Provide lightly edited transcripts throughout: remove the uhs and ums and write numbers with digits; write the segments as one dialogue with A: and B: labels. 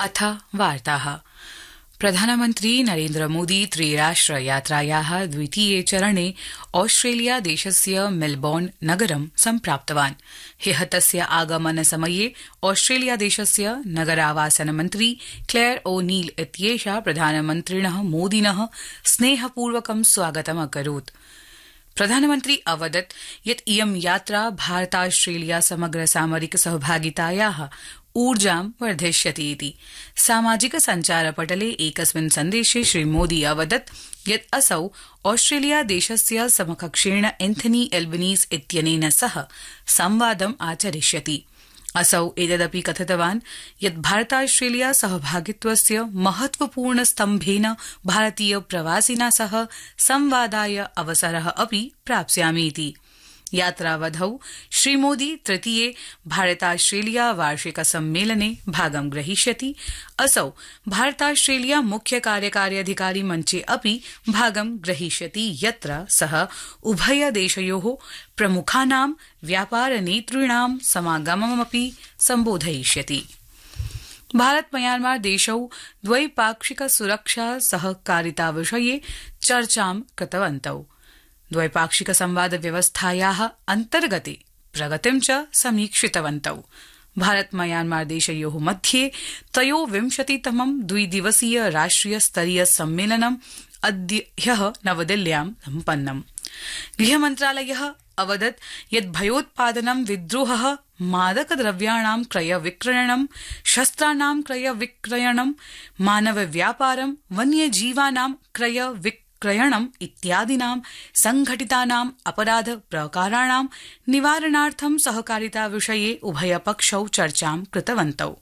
A: अथ वार्ताः। प्रधानमन्त्री नरेन्द्र मोदी त्रिराष्ट्र यात्रायाः द्वितीये चरणे ऑस्ट्रेलिया देशस्य मेलबोर्न नगरं सम्प्राप्तवान्। ह्यः तस्य आगमनसमये ऑस्ट्रेलिया देशस्य नगरावासन मन्त्री क्लेयर ओ'नील इत्येषा प्रधानमन्त्रिणः मोदिनः स्नेहपूर्वकं स्वागतम् अकरोत्। प्रधानमन्त्री अवदत् यत् इयं यात्रा भारतास्ट्रेलिया समग्र सामरिक सहभागितायाः ऊर्जां वर्धिष्यति इति। सामाजिक सञ्चारपटले एकस्मिन् सन्देशे श्रीमोदी अवदत् यत् असौ ऑस्ट्रेलिया देशस्य समकक्षेण एन्थनी एल्बनीज़ इत्यनेन सह संवादम् आचरिष्यति। असौ एतदपि कथितवान् यत् भारतास्ट्रेलिया सहभागित्वस्य महत्वपूर्ण स्तम्भेन भारतीय प्रवासिना सह संवादाय अवसरः अपि प्राप्स्यामि इति। यात्रावधौ श्रीमोदी तृतीये भारतास्ट्रेलिया वार्षिक सम्मेलने भागं ग्रहीष्यति। असौ भारतास्ट्रेलिया मुख्य कार्यकारी अधिकारी मञ्चे अपि भागं ग्रहीष्यति, यत्र सः उभयदेशयोः प्रमुखानां व्यापारनेतॄणां समागममपि सम्बोधयिष्यति। भारत म्यांमार देशौ द्वैपाक्षिक सुरक्षा सहकारिताविषये चर्चां कृतवन्तौ। द्वैपाक्षिक संवाद व्यवस्थायाः अन्तर्गते प्रगतिं च समीक्षितवन्तौ। भारत म्यांमार देशयोः मध्ये त्रयोविंशतितमं द्विदिवसीय राष्ट्रिय स्तरीय सम्मेलनं ह्यः नवदिल्ल्यां सम्पन्नम्। गृहमन्त्रालयः अवदत् यत् भयोत्पादनं, विद्रोहः, मादकद्रव्याणां क्रयविक्रयणं, शस्त्राणां क्रयविक्रयणं, मानवव्यापारं, वन्यजीवानां क्रयविक्रयणम् इत्यादीनां संघटितानां अपराध प्रकाराणां निवारणार्थं सहकारिताविषये उभयपक्षौ चर्चां कृतवन्तौ।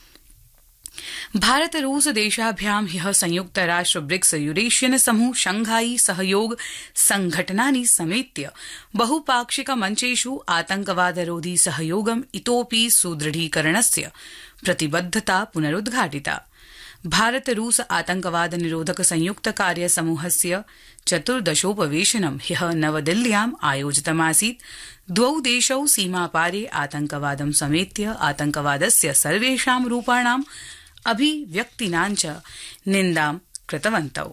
A: भारत रूस देशाभ्यां ह्यः संयुक्त राष्ट्र ब्रिक्स यूरेशियन समूह शंघाई सहयोग संघटनानि समेत्य बहुपाक्षिक मञ्चेषु आतंकवादरोधी सहयोगम् इतोऽपि सुदृढीकरणस्य प्रतिबद्धता पुनरुद्घाटिता। भारत रूस आतंकवाद निरोधक संयुक्त कार्य समूहस्य 14थोपवेशनं ह्यः नवदिल्ल्याम् आयोजितमासीत्। द्वौ देशौ सीमापारे आतंकवादं समेत्य आतंकवादस्य सर्वेषां रूपाणां अभिव्यक्तीनां च निन्दां कृतवन्तौ।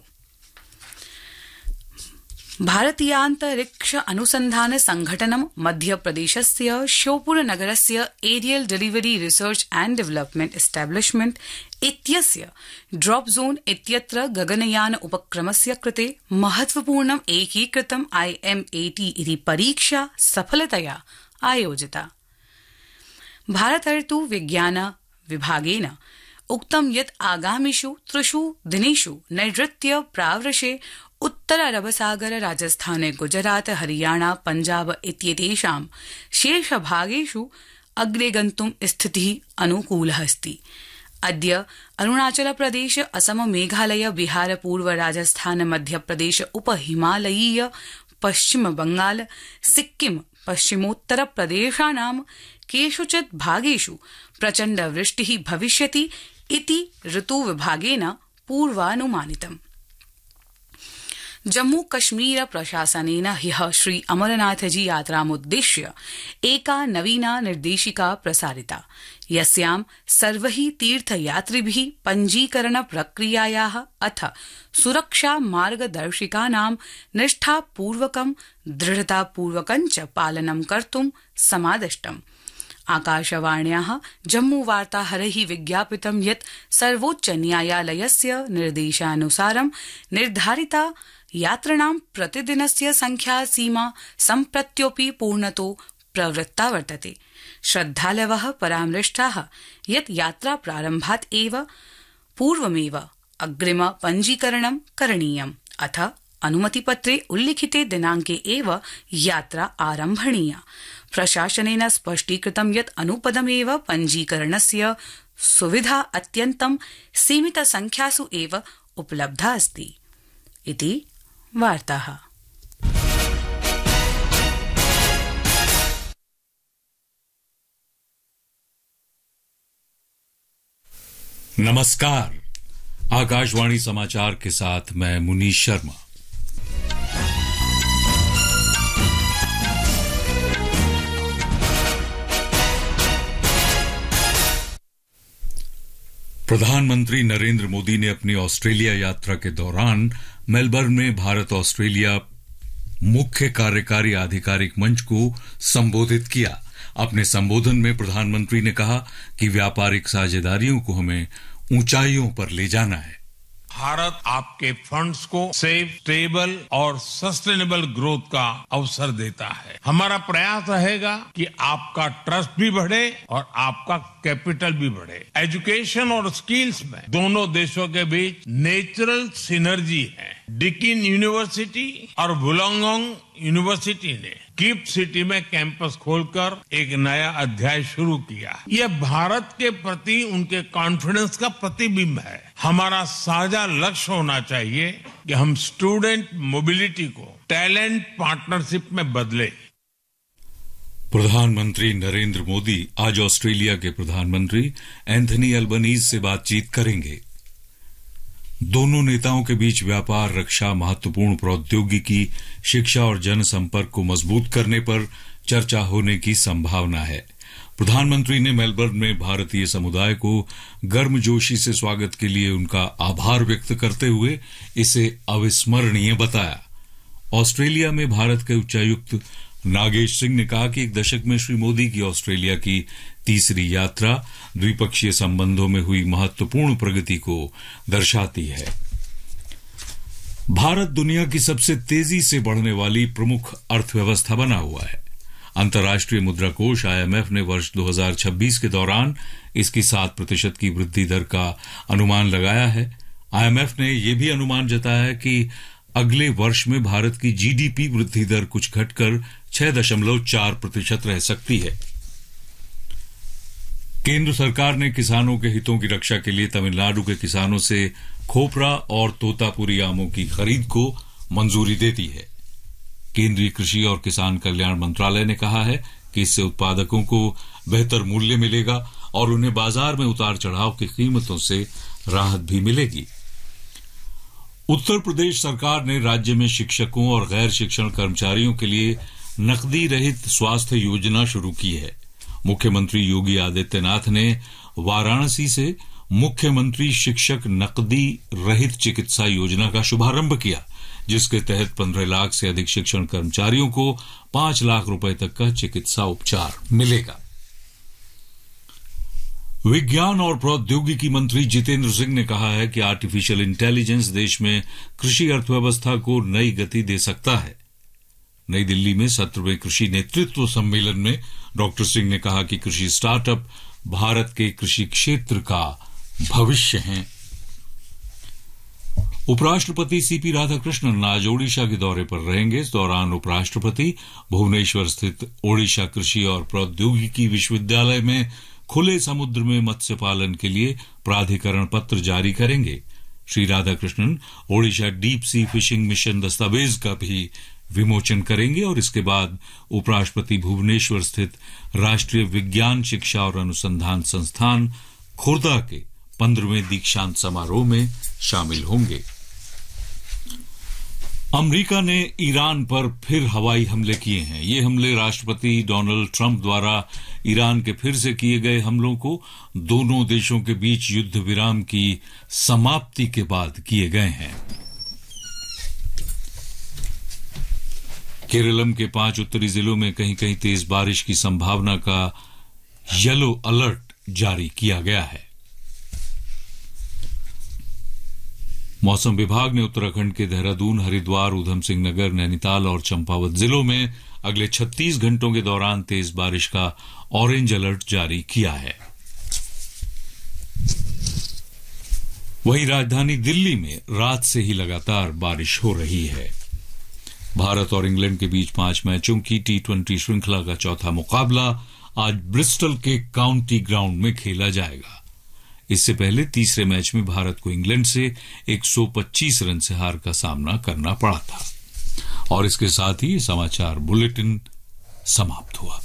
A: भारतीयान्तरिक्ष अनुसन्धान संघटनं मध्यप्रदेशस्य श्योपुर नगरस्य aerial delivery research and development establishment इत्यस्य ड्रॉप जोन इत्यत्र गगनयान उपक्रमस्य कृते महत्वपूर्णं एकीकृतं IMAT इति परीक्षा सफलतया आयोजिता। भारतर्तु विज्ञान विभागेन उक्तं यत् आगामिषु 3 दिनेषु नैऋत्य प्रावृषे उत्तर अरबसागर, राजस्थान, गुजरात, हरियाणा, पंजाब इत्येतेषां शेषभागेषु अग्रे गन्तुं स्थितिः अनुकूलः अस्ति। अद्य अरुणाचल प्रदेश, असम, मेघालय, बिहार, पूर्व राजस्थान, मध्यप्रदेश, उपहिमालयीय, पश्चिम बंगाल, सिक्किम, पश्चिमोत्तर प्रदेशानां केषुचित् भागेषु प्रचण्ड वृष्टिः भविष्यति इति ऋतुविभागेन पूर्वानुमानितम्। जम्मू कश्मीर प्रशासनेन ह्यः श्री अमरनाथजी यात्रामुद्दिश्य एका नवीना निर्देशिका प्रसारिता, यस्यां सर्वैः तीर्थयात्रिभिः पञ्जीकरण प्रक्रियायाः अथ सुरक्षा मार्गदर्शिकानां निष्ठापूर्वकं दृढतापूर्वकं च पालनं कर्तुं समादिष्टम्। आकाशवाण्याः जम्मू वार्ताहरैः विज्ञापितं यत् सर्वोच्च न्यायालयस्य निर्देशानुसारं निर्धारिता यात्रिणां प्रतिदिनस्य संख्या सीमा सम्प्रत्योऽपि पूर्णतो प्रवृत्ता वर्तते। श्रद्धालवः परामृष्टाः यत् यात्रा प्रारम्भात् एव पूर्वमेव अग्रिम पञ्जीकरणं करणीयम्, अथ अनुमतिपत्रे उल्लिखिते दिनाङ्के एव यात्रा आरम्भणीया। प्रशासनेन स्पष्टीकृतं यत् अनुपदमेव पञ्जीकरणस्य सुविधा अत्यन्तं सीमितसंख्यासु एव उपलब्धा अस्ति इति वार्ताः।
B: नमस्कार, आकाशवाणी समाचार के साथ मैं मुनीश शर्मा। प्रधानमंत्री नरेंद्र मोदी ने अपनी ऑस्ट्रेलिया यात्रा के दौरान मेलबर्न में भारत ऑस्ट्रेलिया मुख्य कार्यकारी आधिकारिक मंच को संबोधित किया। अपने संबोधन में प्रधानमंत्री ने कहा कि व्यापारिक साझेदारियों को हमें ऊंचाइयों पर ले जाना है।
C: भारत आपके फंड्स को सेफ, स्टेबल और सस्टेनेबल ग्रोथ का अवसर देता है। हमारा प्रयास रहेगा कि आपका ट्रस्ट भी बढ़े और आपका कैपिटल भी बढ़े। एजुकेशन और स्किल्स में दोनों देशों के बीच नेचुरल सिनर्जी है। डिकिन यूनिवर्सिटी और वुलंगडोंग यूनिवर्सिटी ने गिफ्ट सिटी में कैंपस खोलकर एक नया अध्याय शुरू किया। यह भारत के प्रति उनके कॉन्फिडेंस का प्रतिबिंब है। हमारा साझा लक्ष्य होना चाहिए कि हम स्टूडेंट मोबिलिटी को टैलेंट पार्टनरशिप में बदले।
B: प्रधानमंत्री नरेंद्र मोदी आज ऑस्ट्रेलिया के प्रधानमंत्री एंथनी अल्बनीज से बातचीत करेंगे। दोनों नेताओं के बीच व्यापार, रक्षा, महत्वपूर्ण प्रौद्योगिकी, शिक्षा और जनसंपर्क को मजबूत करने पर चर्चा होने की संभावना है। प्रधानमंत्री ने मेलबर्न में भारतीय समुदाय को गर्मजोशी से स्वागत के लिए उनका आभार व्यक्त करते हुए इसे अविस्मरणीय बताया। ऑस्ट्रेलिया में भारत के उच्चायुक्त नागेश सिंह ने कहा कि एक दशक में श्री मोदी की ऑस्ट्रेलिया की तीसरी यात्रा द्विपक्षीय संबंधों में हुई महत्वपूर्ण प्रगति को दर्शाती है। भारत दुनिया की सबसे तेजी से बढ़ने वाली प्रमुख अर्थव्यवस्था बना हुआ है। अंतर्राष्ट्रीय मुद्रा कोष IMF ने वर्ष 2026 के दौरान इसकी 7% की वृद्धि दर का अनुमान लगाया है। IMF ने यह भी अनुमान जताया है कि अगले वर्ष में भारत की GDP वृद्धि दर कुछ घटकर 6.4% रह सकती है। केंद्र सरकार ने किसानों के हितों की रक्षा के लिए तमिलनाडु के किसानों से खोपरा और तोतापुरी आमों की खरीद को मंजूरी दे दी है। केंद्रीय कृषि और किसान कल्याण मंत्रालय ने कहा है कि इससे उत्पादकों को बेहतर मूल्य मिलेगा और उन्हें बाजार में उतार चढ़ाव की कीमतों से राहत भी मिलेगी। उत्तर प्रदेश सरकार ने राज्य में शिक्षकों और गैर शिक्षण कर्मचारियों के लिए नकदी रहित स्वास्थ्य योजना शुरू की है। मुख्यमंत्री योगी आदित्यनाथ ने वाराणसी से मुख्यमंत्री शिक्षक नकदी रहित चिकित्सा योजना का शुभारंभ किया, जिसके तहत 15 लाख से अधिक शिक्षण कर्मचारियों को 5 लाख रुपए तक का चिकित्सा उपचार मिलेगा। विज्ञान और प्रौद्योगिकी मंत्री जितेंद्र सिंह ने कहा है कि आर्टिफिशियल इंटेलिजेंस देश में कृषि अर्थव्यवस्था को नई गति दे सकता है। नई दिल्ली में 17वें कृषि नेतृत्व सम्मेलन में डॉक्टर सिंह ने कहा कि कृषि स्टार्टअप भारत के कृषि क्षेत्र का भविष्य हैं। उपराष्ट्रपति सीपी राधाकृष्णन आज ओडिशा के दौरे पर रहेंगे। इस दौरान उपराष्ट्रपति भुवनेश्वर स्थित ओडिशा कृषि और प्रौद्योगिकी विश्वविद्यालय में खुले समुद्र में मत्स्य पालन के लिए प्राधिकरण पत्र जारी करेंगे। Shri Radhakrishnan Odisha deep sea fishing mission दस्तावेज का भी विमोचन करेंगे और इसके बाद उपराष्ट्रपति भुवनेश्वर स्थित राष्ट्रीय विज्ञान शिक्षा और अनुसंधान संस्थान खुर्दा के 15वें दीक्षांत समारोह में शामिल होंगे। अमेरिका ने ईरान पर फिर हवाई हमले किए हैं। ये हमले राष्ट्रपति डोनाल्ड ट्रंप द्वारा ईरान के फिर से किए गए हमलों को दोनों देशों के बीच युद्ध विराम की समाप्ति के बाद किए गए हैं। केरलम के 5 उत्तरी जिलों में कहीं कहीं तेज बारिश की संभावना का येलो अलर्ट जारी किया गया है। मौसम विभाग ने उत्तराखंड के देहरादून, हरिद्वार, ऊधम सिंह नगर, नैनीताल और चंपावत जिलों में अगले 36 घंटों के दौरान तेज बारिश का ऑरेंज अलर्ट जारी किया है। वहीं राजधानी दिल्ली में रात से ही लगातार बारिश हो रही है। भारत और इंग्लैंड के बीच 5 मैचों की T20 श्रृंखला का चौथा मुकाबला आज ब्रिस्टल के काउंटी ग्राउंड में खेला जाएगा। इससे पहले तीसरे मैच में भारत को इंग्लैंड से 125 रन से हार का सामना करना पड़ा था। और इसके साथ ही समाचार बुलेटिन समाप्त हुआ।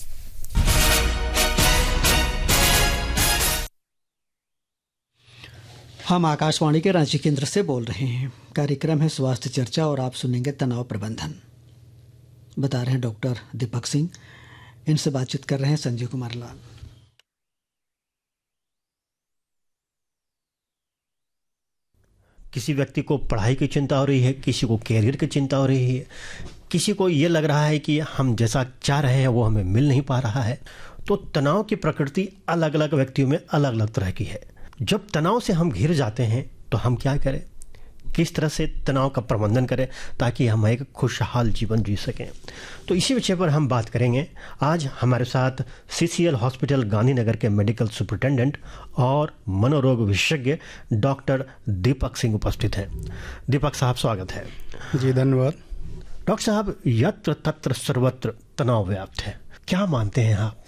D: हम आकाशवाणी के रांची केंद्र से बोल रहे हैं। कार्यक्रम है स्वास्थ्य चर्चा और आप सुनेंगे तनाव प्रबंधन। बता रहे हैं डॉक्टर दीपक सिंह। इनसे बातचीत कर रहे हैं संजीव कुमार लाल।
E: किसी व्यक्ति को पढ़ाई की चिंता हो रही है, किसी को कैरियर की चिंता हो रही है, किसी को ये लग रहा है कि हम जैसा चाह रहे हैं वो हमें मिल नहीं पा रहा है। तो तनाव की प्रकृति अलग अलग व्यक्तियों में अलग अलग तरह की है। जब तनाव से हम घिर जाते हैं तो हम क्या करें, किस तरह से तनाव का प्रबंधन करें ताकि हम एक खुशहाल जीवन जी सकें। तो इसी विषय पर हम बात करेंगे। आज हमारे साथ CCL हॉस्पिटल गांधीनगर के मेडिकल सुपरिटेंडेंट और मनोरोग विशेषज्ञ डॉक्टर दीपक सिंह उपस्थित हैं। दीपक साहब, स्वागत है।
F: जी धन्यवाद।
E: डॉक्टर साहब, यत्र तत्र सर्वत्र तनाव व्याप्त है, क्या मानते हैं आप?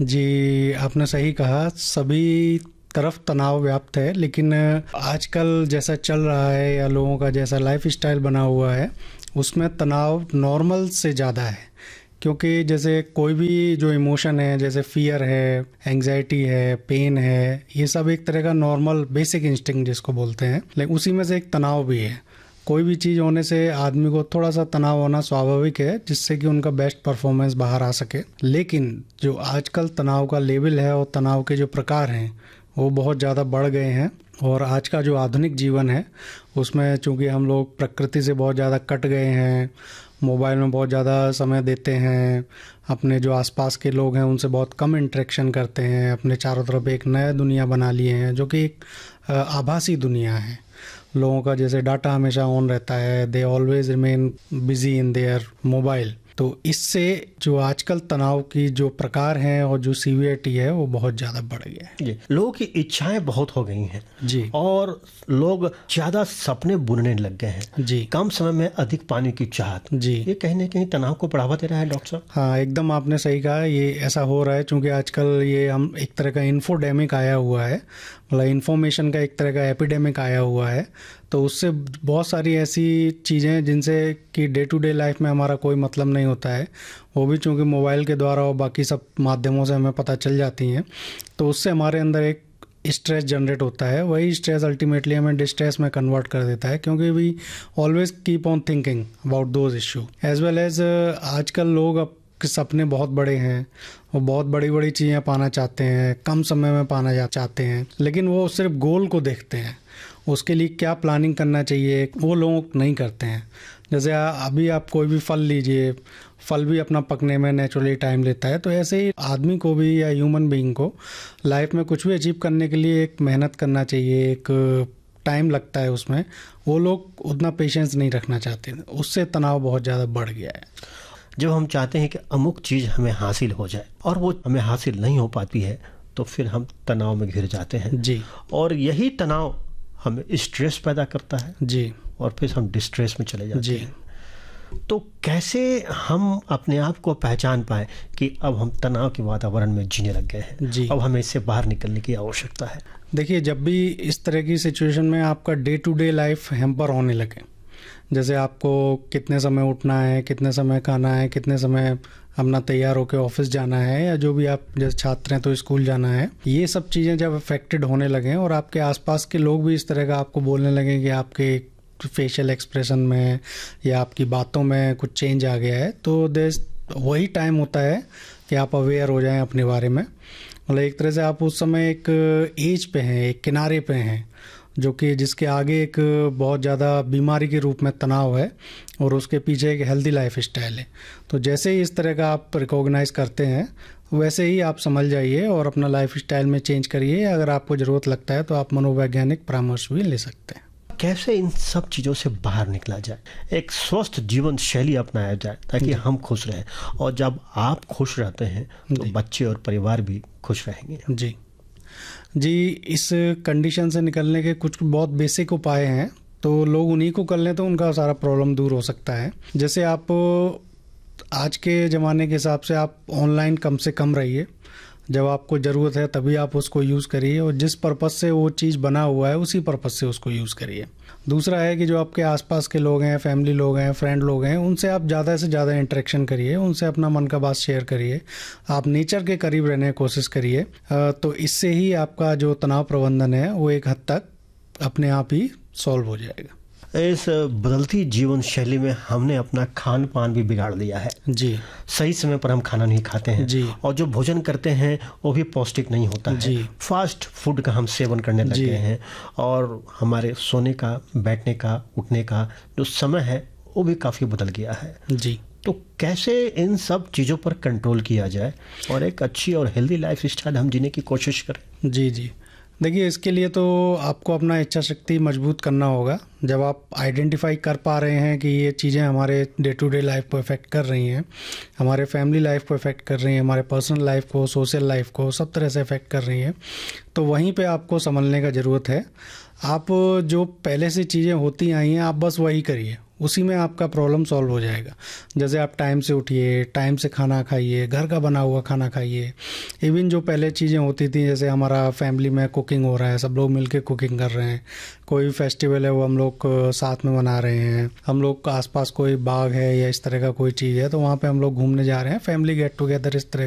F: जी, आपने सही कहा, सभी तरफ तनाव व्याप्त है, लेकिन आजकल जैसा चल रहा है या लोगों का जैसा लाइफ स्टाइल बना हुआ है उसमें तनाव नॉर्मल से ज़्यादा है। क्योंकि जैसे कोई भी जो इमोशन है, जैसे फियर है, एंग्जाइटी है, पेन है, ये सब एक तरह का नॉर्मल बेसिक इंस्टिंक्ट जिसको बोलते हैं, लेकिन उसी में से एक तनाव भी है। कोई भी चीज़ होने से आदमी को थोड़ा सा तनाव होना स्वाभाविक है, जिससे कि उनका बेस्ट परफॉर्मेंस बाहर आ सके। लेकिन जो आजकल तनाव का लेवल है और तनाव के जो प्रकार हैं वो बहुत ज़्यादा बढ़ गए हैं। और आज का जो आधुनिक जीवन है उसमें चूँकि हम लोग प्रकृति से बहुत ज़्यादा कट गए हैं, मोबाइल में बहुत ज़्यादा समय देते हैं, अपने जो आसपास के लोग हैं उनसे बहुत कम इंटरेक्शन करते हैं, अपने चारों तरफ एक नया दुनिया बना लिए हैं जो कि एक आभासी दुनिया है। लोगों का जैसे डाटा हमेशा ऑन रहता है, they always remain busy in their mobile. तो इससे जो आजकल तनाव की जो प्रकार हैं और जो सीवियरिटी है वो बहुत ज़्यादा बढ़ गया है।
E: जी, लोगों की इच्छाएं बहुत हो गई हैं
F: जी,
E: और लोग ज़्यादा सपने बुनने लग गए हैं
F: जी,
E: कम समय में अधिक पाने की चाहत।
F: जी,
E: ये कहीं ना कहीं तनाव को बढ़ावा दे रहा है डॉक्टर साहब।
F: हाँ, एकदम आपने सही कहा, ये ऐसा हो रहा है क्योंकि आजकल ये हम एक तरह का इन्फोडेमिक आया हुआ है, मतलब इन्फॉर्मेशन का एक तरह का एपिडेमिक आया हुआ है। तो उससे बहुत सारी ऐसी चीज़ें जिनसे कि डे टू डे लाइफ में हमारा कोई मतलब नहीं होता है, वो भी चूँकि मोबाइल के द्वारा और बाकी सब माध्यमों से हमें पता चल जाती हैं। तो उससे हमारे अंदर एक स्ट्रेस जनरेट होता है, वही स्ट्रेस अल्टीमेटली हमें डिस्ट्रेस में कन्वर्ट कर देता है, क्योंकि we always keep on thinking about those issue as well as. आजकल लोग अब के सपने बहुत बड़े हैं, वो बहुत बड़ी बड़ी चीज़ें पाना चाहते हैं, कम समय में पाना चाहते हैं, लेकिन वो सिर्फ गोल को देखते हैं, उसके लिए क्या प्लानिंग करना चाहिए वो लोग नहीं करते हैं। जैसे अभी आप कोई भी फल लीजिए, फल भी अपना पकने में नेचुरली टाइम लेता है। तो ऐसे ही आदमी को भी या ह्यूमन बीइंग को लाइफ में कुछ भी अचीव करने के लिए एक मेहनत करना चाहिए, एक टाइम लगता है उसमें, वो लोग उतना पेशेंस नहीं रखना चाहते, उससे तनाव बहुत ज़्यादा बढ़ गया है।
E: जब हम चाहते हैं कि अमुक चीज़ हमें हासिल हो जाए और वो हमें हासिल नहीं हो पाती है तो फिर हम तनाव में घिर जाते हैं
F: जी,
E: और यही तनाव हमें स्ट्रेस पैदा करता है
F: जी,
E: और फिर हम डिस्ट्रेस में चले जाते
F: जी।
E: हैं। तो कैसे हम अपने आप को पहचान पाए कि अब हम तनाव के वातावरण में जीने लग गए हैं,
F: जी।
E: अब हमें इससे बाहर निकलने की आवश्यकता है?
F: देखिए, जब भी इस तरह की सिचुएशन में आपका day to day life hamper होने लगे, जैसे आपको कितने समय उठना है, कितने समय खाना है, कितने समय अपना तैयार होकर ऑफिस जाना है, या जो भी आप जैसे छात्र हैं तो स्कूल जाना है, ये सब चीज़ें जब अफेक्टेड होने लगें और आपके आसपास के लोग भी इस तरह का आपको बोलने लगें कि आपके फेशियल एक्सप्रेशन में या आपकी बातों में कुछ चेंज आ गया है, तो वही टाइम होता है कि आप अवेयर हो जाएं अपने बारे में। मतलब एक तरह से आप उस समय एक एज पे हैं, एक किनारे पे हैं, जो कि जिसके आगे एक बहुत ज़्यादा बीमारी के रूप में तनाव है और उसके पीछे एक हेल्दी लाइफ स्टाइल है। तो जैसे ही इस तरह का आप रिकॉग्नाइज करते हैं वैसे ही आप समझ जाइए और अपना लाइफ स्टाइल में चेंज करिए। अगर आपको ज़रूरत लगता है तो आप मनोवैज्ञानिक परामर्श भी ले सकते हैं।
E: कैसे इन सब चीज़ों से बाहर निकला जाए, एक स्वस्थ जीवन शैली अपनाया जाए ताकि हम खुश रहें, और जब आप खुश रहते हैं तो बच्चे और परिवार भी खुश रहेंगे।
F: जी जी, इस कंडीशन से निकलने के कुछ बहुत बेसिक उपाय हैं, तो लोग उन्हीं को कर लें तो उनका सारा प्रॉब्लम दूर हो सकता है। जैसे आप आज के ज़माने के हिसाब से आप ऑनलाइन कम से कम रहिए, जब आपको ज़रूरत है तभी आप उसको यूज़ करिए, और जिस पर्पज़ से वो चीज़ बना हुआ है उसी पर्पज़ से उसको यूज़ करिए। दूसरा है कि जो आपके आसपास के लोग हैं, फैमिली लोग हैं, फ्रेंड लोग हैं, उनसे आप ज़्यादा से ज़्यादा इंटरेक्शन करिए, उनसे अपना मन का बात शेयर करिए, आप नेचर के करीब रहने की कोशिश करिए। तो इससे ही आपका जो तनाव प्रबंधन है वो एक हद तक अपने आप ही सॉल्व हो जाएगा।
E: इस बदलती जीवन शैली में हमने अपना खान पान भी बिगाड़ दिया है
F: जी।
E: सही समय पर हम खाना नहीं खाते हैं
F: जी।
E: और जो भोजन करते हैं वो भी पौष्टिक नहीं होता है
F: जी।
E: फास्ट फूड का हम सेवन करने लग गए हैं और हमारे सोने का, बैठने का, उठने का जो समय है वो भी काफ़ी बदल गया है
F: जी।
E: तो कैसे इन सब चीज़ों पर कंट्रोल किया जाए और एक अच्छी और हेल्दी लाइफ स्टाइल हम जीने की कोशिश करें?
F: जी जी, देखिए इसके लिए तो आपको अपना इच्छा शक्ति मजबूत करना होगा। जब आप आइडेंटिफाई कर पा रहे हैं कि ये चीज़ें हमारे डे टू डे लाइफ को इफ़ेक्ट कर रही हैं, हमारे फैमिली लाइफ को इफ़ेक्ट कर रही हैं, हमारे पर्सनल लाइफ को, सोशल लाइफ को, सब तरह से इफ़ेक्ट कर रही हैं, तो वहीं पे आपको संभलने का ज़रूरत है। आप जो पहले से चीज़ें होती आई हैं आप बस वही करिए, उसी में आपका प्रॉब्लम सॉल्व हो जाएगा। जैसे आप टाइम से उठिए, टाइम से खाना खाइए, घर का बना हुआ खाना खाइए। इवन जो पहले चीज़ें होती थी, जैसे हमारा फैमिली में कुकिंग हो रहा है, सब लोग मिलके कुकिंग कर रहे हैं, कोई फेस्टिवल है वो हम लोग साथ में मना रहे हैं, हम लोग आसपास कोई बाग है या इस तरह का कोई चीज़ है तो वहाँ पे हम लोग घूमने जा रहे हैं, फैमिली गेट टुगेदर इस तरह